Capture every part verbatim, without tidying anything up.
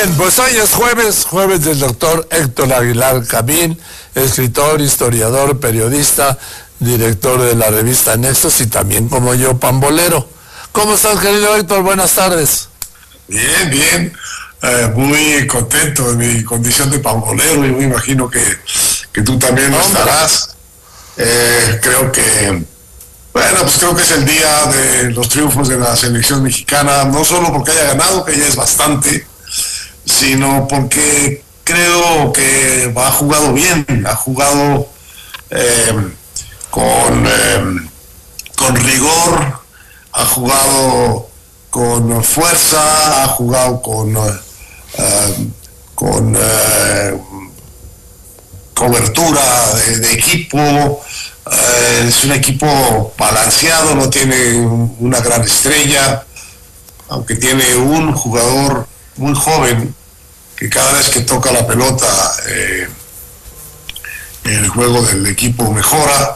Bien, pues hoy es jueves, jueves del doctor Héctor Aguilar Camín, escritor, historiador, periodista, director de la revista Nexos y también como yo, pambolero. ¿Cómo estás, querido Héctor? Buenas tardes. Bien, bien, eh, muy contento de mi condición de pambolero y me imagino que, que tú también lo estarás. Eh, creo que, bueno, pues creo que es el día de los triunfos de la selección mexicana, no solo porque haya ganado, que ya es bastante, sino porque creo que ha jugado bien, ha jugado eh, con, eh, con rigor, ha jugado con fuerza, ha jugado con, uh, con uh, cobertura de, de equipo, uh, es un equipo balanceado, no tiene una gran estrella, aunque tiene un jugador muy joven que cada vez que toca la pelota eh, el juego del equipo mejora,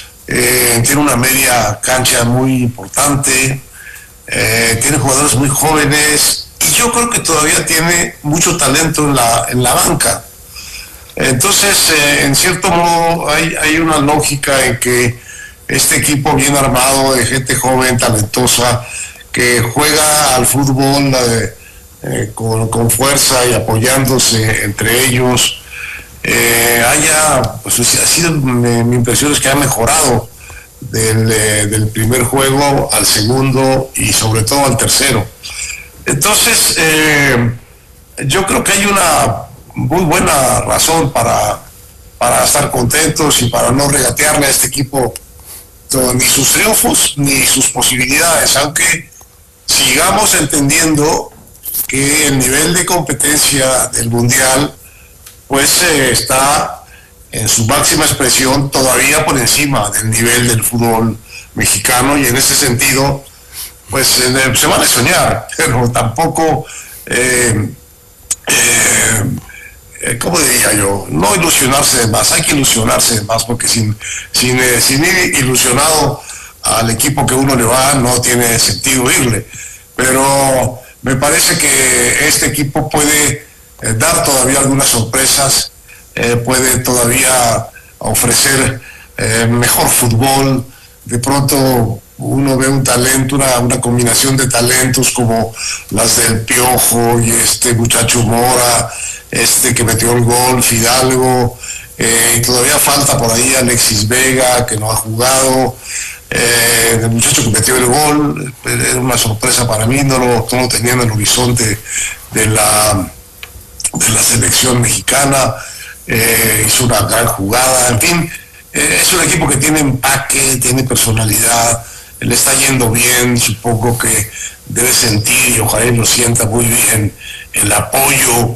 eh, tiene una media cancha muy importante, eh, tiene jugadores muy jóvenes y yo creo que todavía tiene mucho talento en la, en la banca. Entonces, eh, en cierto modo hay, hay una lógica en que este equipo bien armado de gente joven, talentosa, que juega al fútbol eh, eh, con, con fuerza y apoyándose entre ellos, eh, haya, pues ha sido, mi, mi impresión es que ha mejorado del, eh, del primer juego al segundo y sobre todo al tercero. Entonces, eh, yo creo que hay una muy buena razón para, para estar contentos y para no regatearle a este equipo ni sus triunfos ni sus posibilidades, aunque sigamos entendiendo que el nivel de competencia del Mundial pues eh, está en su máxima expresión todavía por encima del nivel del fútbol mexicano y en ese sentido pues eh, se vale soñar, pero tampoco eh, eh, eh, ¿cómo diría yo? No ilusionarse de más, hay que ilusionarse de más porque sin, sin, eh, sin ir ilusionado al equipo que uno le va no tiene sentido irle, pero me parece que este equipo puede eh, dar todavía algunas sorpresas, eh, puede todavía ofrecer eh, mejor fútbol. De pronto uno ve un talento, una, una combinación de talentos como las del Piojo y este muchacho Mora, este que metió el gol, Fidalgo, eh, y todavía falta por ahí Alexis Vega, que no ha jugado, eh, el muchacho que metió el gol, era una sorpresa para mí, no lo, no lo tenía en el horizonte de la, de la selección mexicana, eh, hizo una gran jugada, en fin, eh, es un equipo que tiene empaque, tiene personalidad, le está yendo bien, supongo que debe sentir, y ojalá lo sienta muy bien, el apoyo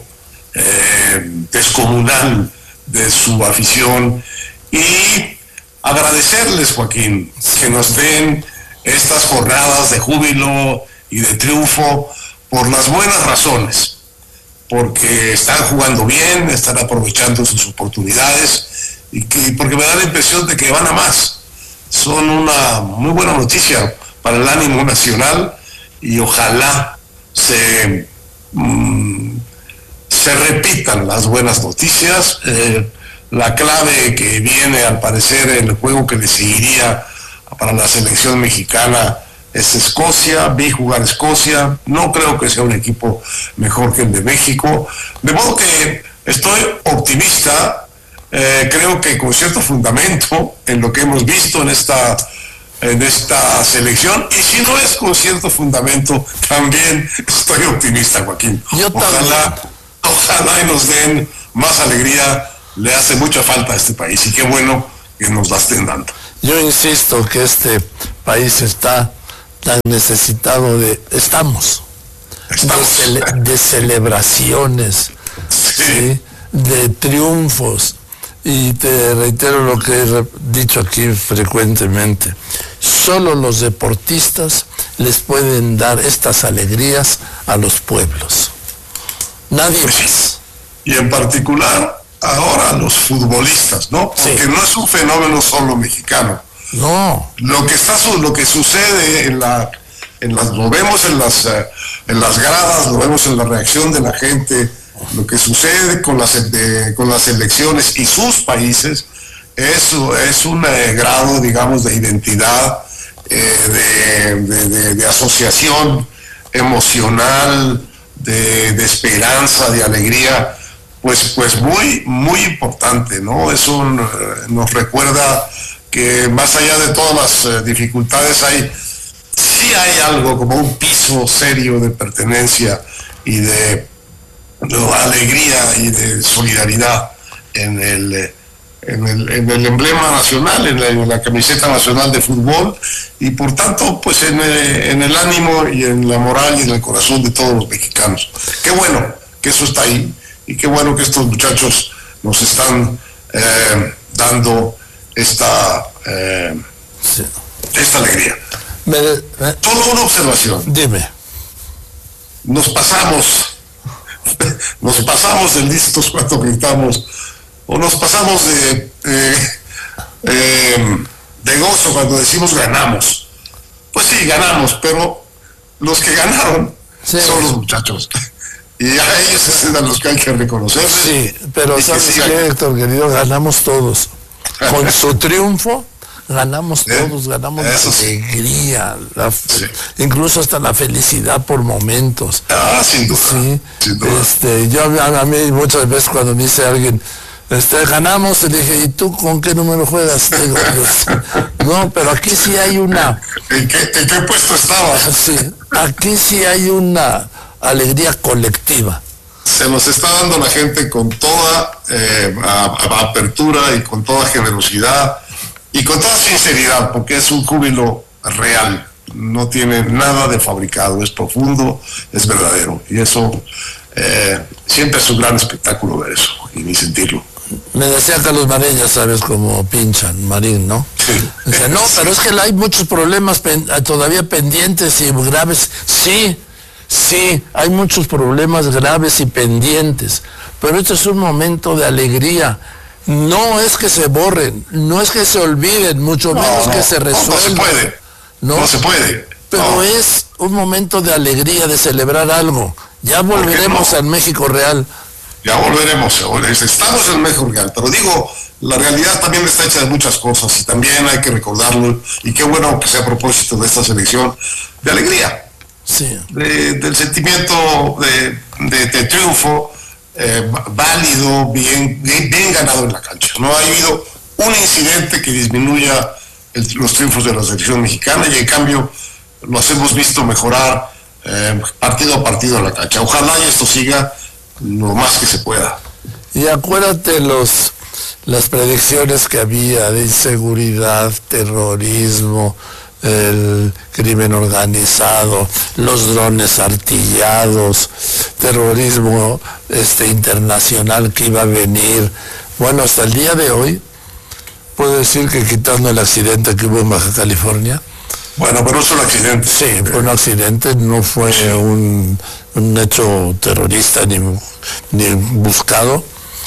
eh, descomunal de su afición y agradecerles, Joaquín, que nos den estas jornadas de júbilo y de triunfo por las buenas razones, porque están jugando bien, están aprovechando sus oportunidades y que, porque me da la impresión de que van a más. Son una muy buena noticia para el ánimo nacional y ojalá se, mmm, se repitan las buenas noticias. Eh, la clave que viene al parecer en el juego que le seguiría para la selección mexicana es Escocia. Vi jugar Escocia, no creo que sea un equipo mejor que el de México, de modo que estoy optimista. Eh, creo que con cierto fundamento en lo que hemos visto en esta, en esta selección, y si no es con cierto fundamento, también estoy optimista, Joaquín. Yo ojalá, ojalá y nos den más alegría, le hace mucha falta a este país, y qué bueno que nos la estén dando. Yo insisto que este país está tan necesitado de, estamos, estamos. De, cele, de celebraciones, sí. ¿Sí? De triunfos. Y te reitero lo que he dicho aquí frecuentemente, solo los deportistas les pueden dar estas alegrías a los pueblos, nadie más. Y en particular ahora los futbolistas, ¿no? Porque sí. No es un fenómeno solo mexicano. No. Lo que está, lo que sucede en la en las, lo vemos en las, uh, en las gradas, lo vemos en la reacción de la gente, lo que sucede con las, de, con las elecciones y sus países, es, es un eh, grado, digamos, de identidad, eh, de, de, de, de asociación emocional, de, de esperanza, de alegría, pues, pues muy, muy importante, ¿no? Eso uh, nos recuerda que más allá de todas las uh, dificultades hay, sí hay algo como un piso serio de pertenencia y de, de alegría y de solidaridad en el, en el, en el emblema nacional, en la, en la camiseta nacional de fútbol, y por tanto, pues en el, en el ánimo y en la moral y en el corazón de todos los mexicanos. Qué bueno que eso está ahí, y qué bueno que estos muchachos nos están eh, dando esta, eh, sí. esta alegría. Me, me, Solo una observación. Dime. Nos pasamos, nos pasamos de listos cuando gritamos, o nos pasamos de, eh, eh, de gozo cuando decimos ganamos. Pues sí, ganamos, pero los que ganaron sí. son los muchachos. Y a ellos es a los que hay que reconocer. Sí, pero ¿sabes qué, Héctor, querido? Ganamos todos. Con su triunfo, ganamos todos, ganamos Eso la alegría, la, sí. incluso hasta la felicidad por momentos. Ah, sin duda. Sí. Sin duda. Este, yo a, a mí muchas veces cuando me dice alguien, este, ganamos, le dije, ¿y tú con qué número juegas? Digo, pues, no, pero aquí sí hay una... ¿En qué, en qué puesto estabas? Sí, aquí sí hay una alegría colectiva. Se nos está dando la gente con toda eh, a, a apertura y con toda generosidad y con toda sinceridad, porque es un júbilo real, no tiene nada de fabricado, es profundo, es verdadero, y eso eh, siempre es un gran espectáculo ver eso y ni sentirlo. Me decía Carlos Marín, ya sabes cómo pinchan Marín, ¿no? Sí. Dice, no, pero es que hay muchos problemas pen, todavía pendientes y graves. Sí, sí, hay muchos problemas graves y pendientes, pero este es un momento de alegría. No es que se borren, no es que se olviden, mucho no, menos no, que se resuelvan. No, no se puede, no, no se puede. Pero no. es un momento de alegría, de celebrar algo. Ya volveremos no? al México real. Ya volveremos, estamos en México real, pero digo, la realidad también está hecha de muchas cosas y también hay que recordarlo, y qué bueno que sea a propósito de esta selección, de alegría, sí. de, del sentimiento de, de, de triunfo eh, válido, bien, bien, bien ganado en la cancha. No ha habido un incidente que disminuya el, los triunfos de la selección mexicana, y en cambio los hemos visto mejorar eh, partido a partido en la cancha. Ojalá y esto siga lo más que se pueda. Y acuérdate los las predicciones que había de inseguridad, terrorismo, el crimen organizado, los drones artillados, terrorismo este internacional que iba a venir. Bueno, hasta el día de hoy puedo decir que, quitando el accidente que hubo en Baja California, bueno, pero es un accidente. Sí, fue un accidente, no fue un, un hecho terrorista ni, ni buscado.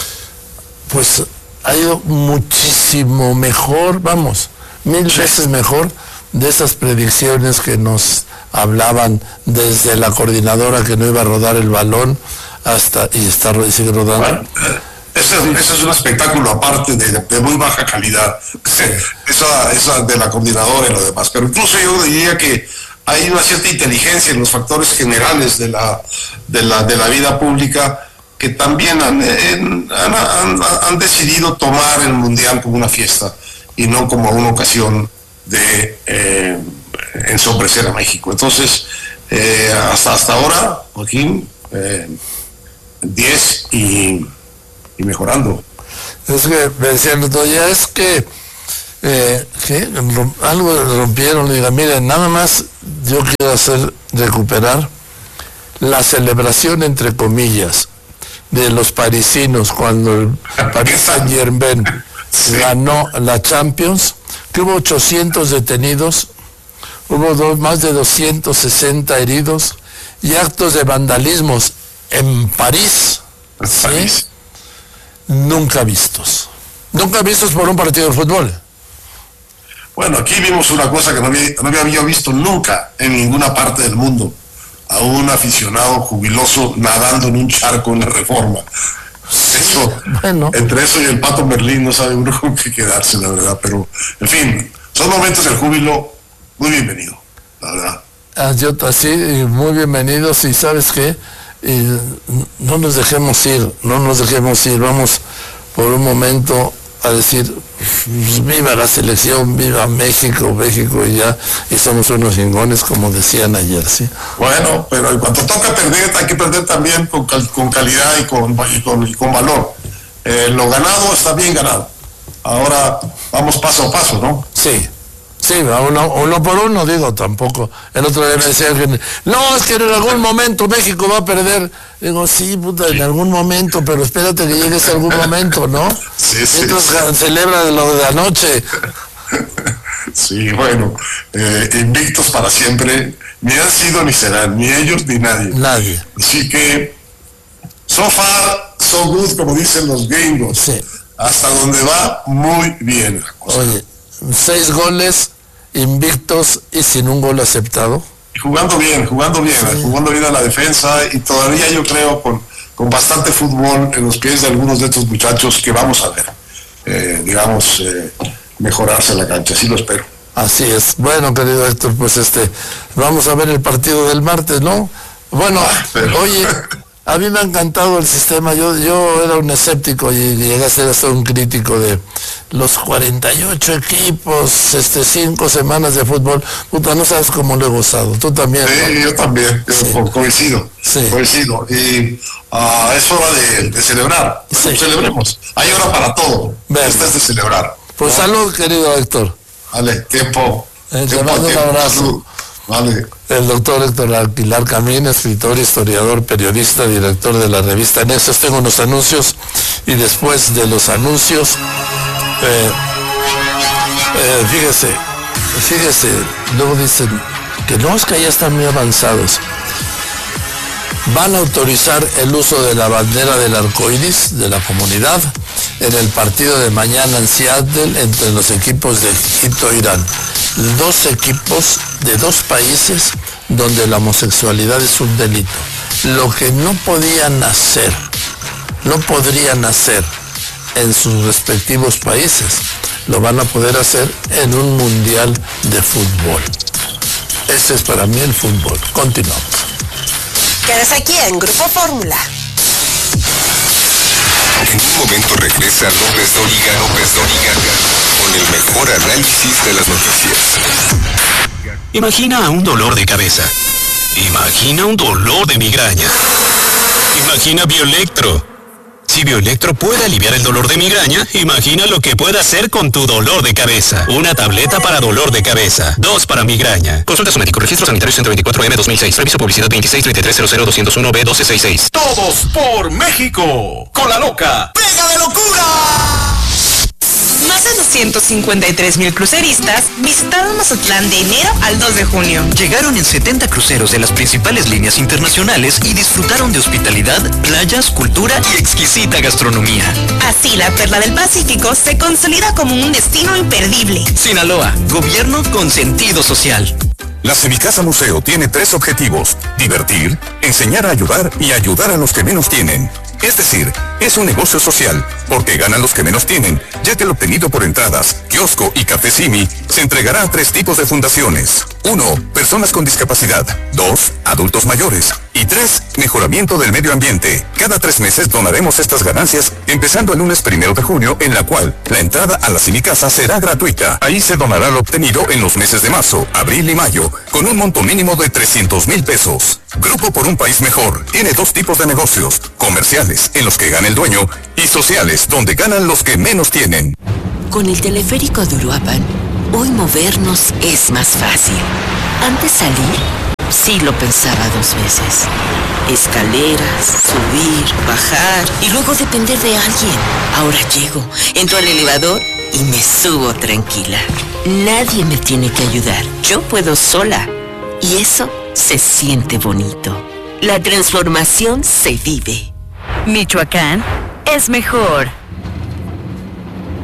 Pues ha ido muchísimo mejor, vamos, mil sí. veces mejor de esas predicciones que nos hablaban desde la coordinadora que no iba a rodar el balón hasta, y está y sigue rodando. Bueno, Ese, ese es un espectáculo aparte de, de muy baja calidad, esa, esa de la coordinadora y lo demás. Pero incluso yo diría que hay una cierta inteligencia en los factores generales de la, de la, de la vida pública, que también han, en, han, han, han decidido tomar el Mundial como una fiesta y no como una ocasión de eh, ensombrecer a México. Entonces, eh, hasta, hasta ahora, Joaquín, eh, diez y... y mejorando. Es que me decían otro día, es que eh, ¿qué? algo rompieron, y diga, miren, nada más yo quiero hacer recuperar la celebración, entre comillas, de los parisinos cuando el Paris Saint-Germain sí. ganó la Champions, que hubo ochocientos detenidos, hubo dos, más de doscientos sesenta heridos y actos de vandalismos en París, ¿sí? París. Nunca vistos. Nunca vistos por un partido de fútbol. Bueno, aquí vimos una cosa que no había, no había visto nunca en ninguna parte del mundo, a un aficionado jubiloso nadando en un charco en la Reforma. Eso, bueno. Entre eso y el Pato Merlín no sabe uno con qué quedarse, la verdad, pero en fin, son momentos del júbilo muy bienvenido, la verdad. Ah, yo así, muy bienvenidos, y ¿sabes qué? Y no nos dejemos ir, no nos dejemos ir, vamos por un momento a decir, viva la selección, viva México, México, y ya, y somos unos chingones, como decían ayer, ¿sí? Bueno, pero en cuanto toca perder, hay que perder también con, cal, con calidad y con, y con, y con valor. Eh, lo ganado está bien ganado. Ahora vamos paso a paso, ¿no? Sí. Sí, uno, uno por uno, digo, tampoco. El otro día me decían que no, es que en algún momento México va a perder. Digo, sí, puta, en algún momento, pero espérate que llegue ese algún momento, ¿no? Sí, sí. Entonces sí. Celebra lo de anoche. Sí, bueno, eh, invictos para siempre, ni han sido ni serán, ni ellos ni nadie. Nadie. Así que, so far, so good, como dicen los gringos. Sí. Hasta donde va, muy bien la cosa. Oye, seis goles invictos y sin un gol aceptado. Y jugando bien, jugando bien, sí. jugando bien a la defensa, y todavía yo creo con, con bastante fútbol en los pies de algunos de estos muchachos que vamos a ver, eh, digamos, eh, mejorarse la cancha, así lo espero. Así es. Bueno, querido Héctor, pues este, vamos a ver el partido del martes, ¿no? Bueno, ah, pero... oye, a mí me ha encantado el sistema. Yo yo era un escéptico y llegué a ser hasta un crítico de los cuarenta y ocho equipos, este, cinco semanas de fútbol. Puta, no sabes cómo lo he gozado. Tú también. Sí, ¿no? Yo también, yo sí. coincido, sí. coincido. Y uh, es hora de, de celebrar. Sí. Bueno, celebremos. Hay hora para todo. Esta es de celebrar. Pues ¿no? Salud, querido Héctor. Vale, tiempo. Eh, tiempo te mando un abrazo. Salud. Vale. El doctor Héctor Aguilar Camín, escritor, historiador, periodista, director de la revista Nexos. Tengo unos anuncios y después de los anuncios, eh, eh, fíjese, fíjese, luego dicen que no, es que ya están muy avanzados. Van a autorizar el uso de la bandera del arco iris de la comunidad en el partido de mañana en Seattle entre los equipos de Egipto e Irán. Dos equipos de dos países donde la homosexualidad es un delito. Lo que no podían hacer, no podrían hacer en sus respectivos países, lo van a poder hacer en un mundial de fútbol. Ese es para mí el fútbol. Continuamos. Quedas aquí en Grupo Fórmula. En un momento regresa López Dóriga, López Dóriga, con el mejor análisis de las noticias. Imagina un dolor de cabeza. Imagina un dolor de migraña. Imagina Bioelectro. Si Bioelectro puede aliviar el dolor de migraña, imagina lo que puede hacer con tu dolor de cabeza. Una tableta para dolor de cabeza, dos para migraña. Consulta a su médico. Registro sanitario ciento veinticuatro M dos mil seis. Reviso publicidad veintiséis treinta y tres cero cero doscientos uno B doce sesenta y seis. Todos por México. Con la loca. ¡Pega de locura! Más de doscientos cincuenta y tres mil cruceristas visitaron Mazatlán de enero al dos de junio. Llegaron en setenta cruceros de las principales líneas internacionales y disfrutaron de hospitalidad, playas, cultura y exquisita gastronomía. Así, la Perla del Pacífico se consolida como un destino imperdible. Sinaloa, gobierno con sentido social. La Semicasa Museo tiene tres objetivos: divertir, enseñar a ayudar y ayudar a los que menos tienen. Es decir, es un negocio social, porque ganan los que menos tienen, ya que el obtenido por entradas, kiosco y café Simi se entregará a tres tipos de fundaciones. Uno, personas con discapacidad. Dos, adultos mayores. Y tres, mejoramiento del medio ambiente. Cada tres meses donaremos estas ganancias, empezando el lunes primero de junio, en la cual la entrada a la Semicasa será gratuita. Ahí se donará lo obtenido en los meses de marzo, abril y mayo, con un monto mínimo de trescientos mil pesos. Grupo por un País Mejor tiene dos tipos de negocios: comerciales, en los que gana el dueño, y sociales, donde ganan los que menos tienen. Con el teleférico de Uruapan, hoy movernos es más fácil. Antes salir, sí lo pensaba dos veces. Escaleras, subir, bajar y luego depender de alguien. Ahora llego, entro al elevador y me subo tranquila. Nadie me tiene que ayudar. Yo puedo sola. Y eso se siente bonito. La transformación se vive. Michoacán es mejor.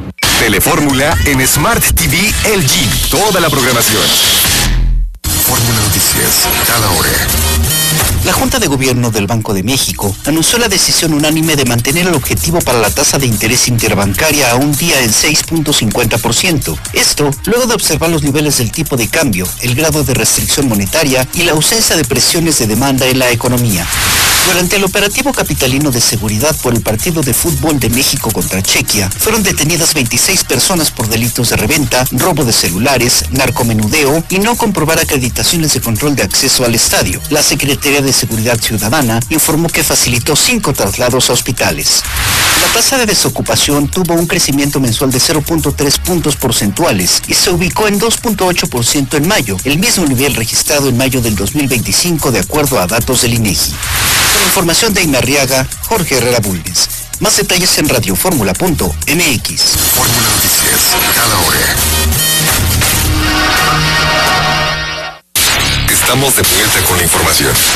Telefórmula en Smart T V L G. Toda la programación. Fórmula Noticias, cada hora. La Junta de Gobierno del Banco de México anunció la decisión unánime de mantener el objetivo para la tasa de interés interbancaria a un día en seis punto cincuenta por ciento. Esto luego de observar los niveles del tipo de cambio, el grado de restricción monetaria y la ausencia de presiones de demanda en la economía. Durante el operativo capitalino de seguridad por el partido de fútbol de México contra Chequia, fueron detenidas veintiséis personas por delitos de reventa, robo de celulares, narcomenudeo y no comprobar acreditaciones de control de acceso al estadio. La Secretaría de Seguridad Ciudadana informó que facilitó cinco traslados a hospitales. La tasa de desocupación tuvo un crecimiento mensual de cero punto tres puntos porcentuales y se ubicó en dos punto ocho por ciento en mayo, el mismo nivel registrado en mayo del dos mil veinticinco de acuerdo a datos del INEGI. Con información de Inarriaga, Jorge Herrera Bulnes. Más detalles en radioformula punto m x. Fórmula Noticias, cada hora. Estamos de vuelta con la información.